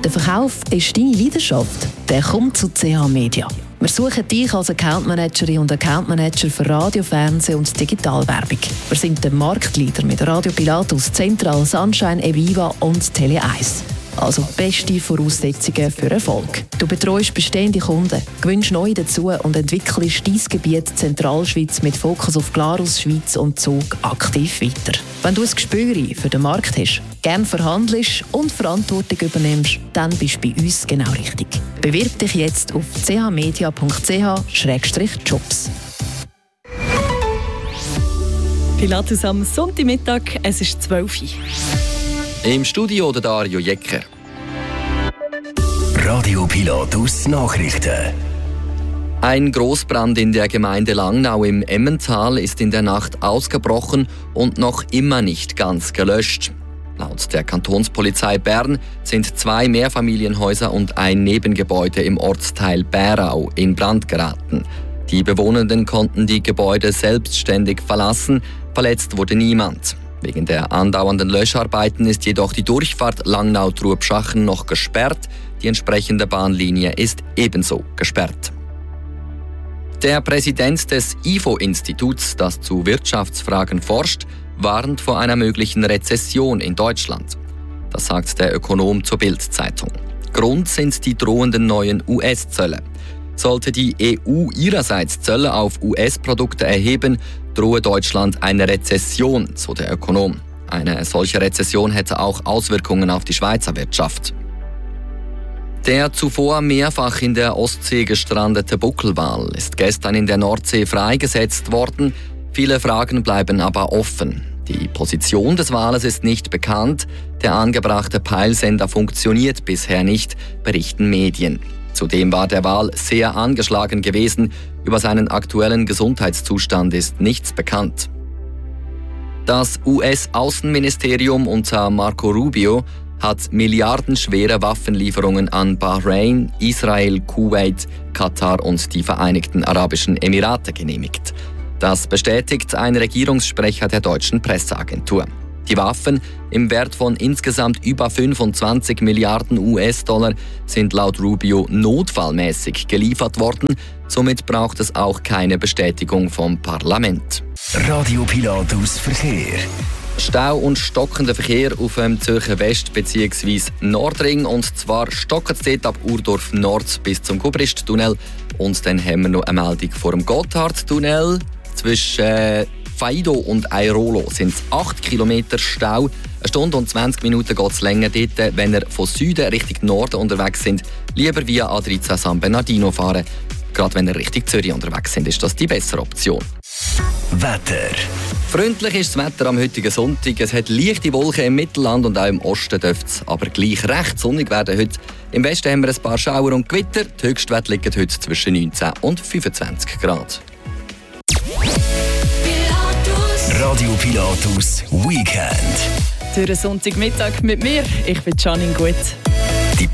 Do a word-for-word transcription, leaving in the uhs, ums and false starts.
Der Verkauf ist deine Leidenschaft. Der kommt zu C H Media. Wir suchen dich als Account Managerin und Account Manager für Radio, Fernsehen und Digitalwerbung. Wir sind der Marktleader mit Radio Pilatus, Central, Sunshine, Eviva und Tele eins. Also beste Voraussetzungen für Erfolg. Du betreust bestehende Kunden, gewinnst neue dazu und entwickelst dein Gebiet Zentralschweiz mit Fokus auf Glarus, Schweiz und Zug aktiv weiter. Wenn du ein Gespür für den Markt hast, gerne verhandelst und Verantwortung übernimmst, dann bist du bei uns genau richtig. Bewirb dich jetzt auf c h media punkt c h slash jobs. Pilatus am Sonntagmittag, es ist zwölf Uhr. Im Studio der Dario Jecker. Radio Pilatus Nachrichten. Ein Grossbrand in der Gemeinde Langnau im Emmental ist in der Nacht ausgebrochen und noch immer nicht ganz gelöscht. Laut der Kantonspolizei Bern sind zwei Mehrfamilienhäuser und ein Nebengebäude im Ortsteil Bärau in Brand geraten. Die Bewohnenden konnten die Gebäude selbstständig verlassen, verletzt wurde niemand. Wegen der andauernden Löscharbeiten ist jedoch die Durchfahrt Langnau-Trubschachen noch gesperrt. Die entsprechende Bahnlinie ist ebenso gesperrt. Der Präsident des I F O-Instituts, das zu Wirtschaftsfragen forscht, warnt vor einer möglichen Rezession in Deutschland. Das sagt der Ökonom zur Bild-Zeitung. Grund sind die drohenden neuen U S-Zölle. Sollte die E U ihrerseits Zölle auf U S-Produkte erheben, drohe Deutschland eine Rezession, so der Ökonom. Eine solche Rezession hätte auch Auswirkungen auf die Schweizer Wirtschaft. Der zuvor mehrfach in der Ostsee gestrandete Buckelwal ist gestern in der Nordsee freigesetzt worden. Viele Fragen bleiben aber offen. Die Position des Wales ist nicht bekannt. Der angebrachte Peilsender funktioniert bisher nicht, berichten Medien. Zudem war der Wal sehr angeschlagen gewesen. Über seinen aktuellen Gesundheitszustand ist nichts bekannt. Das U S-Außenministerium unter Marco Rubio hat milliardenschwere Waffenlieferungen an Bahrain, Israel, Kuwait, Katar und die Vereinigten Arabischen Emirate genehmigt. Das bestätigt ein Regierungssprecher der deutschen Presseagentur. Die Waffen im Wert von insgesamt über fünfundzwanzig Milliarden U S-Dollar sind laut Rubio notfallmäßig geliefert worden. Somit braucht es auch keine Bestätigung vom Parlament. Radio Pilatus Verkehr. Stau und stockender Verkehr auf dem Zürcher West- bzw. Nordring. Und zwar stockt es dort ab Urdorf Nord bis zum Gubrist-Tunnel. Und dann haben wir noch eine Meldung vor dem Gotthard-Tunnel. Zwischen äh, Faido und Airolo sind es acht Kilometer Stau. Eine Stunde und zwanzig Minuten geht es länger dort. Wenn ihr von Süden Richtung Norden unterwegs sind, lieber via A dreizehn San Bernardino fahren. Gerade wenn ihr Richtung Zürich unterwegs sind, ist das die bessere Option. Wetter. Freundlich ist das Wetter am heutigen Sonntag. Es hat leichte Wolken im Mittelland und auch im Osten dürfte es aber gleich recht sonnig werden heute. Im Westen haben wir ein paar Schauer und Gewitter. Die Höchstwerte liegen heute zwischen neunzehn und fünfundzwanzig Grad. Radio Pilatus Weekend. Für einen Sonntagmittag mit mir. Ich bin Janine Gut.